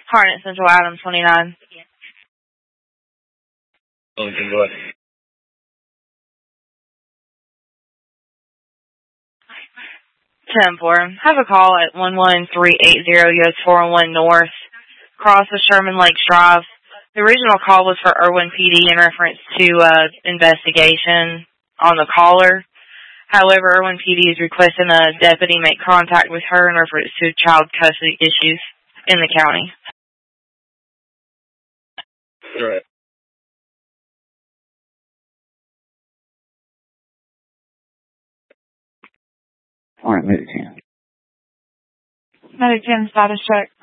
Harnett Central, Adam 29. Oh, you can go ahead. 10-4. Have a call at 11380 US 401 North, cross of Sherman Lakes Drive. The original call was for Irwin PD in reference to investigation on the caller. However, Irwin PD is requesting a deputy make contact with her in reference to child custody issues in the county. All right. All right, Medic 10. Medic 10, status check.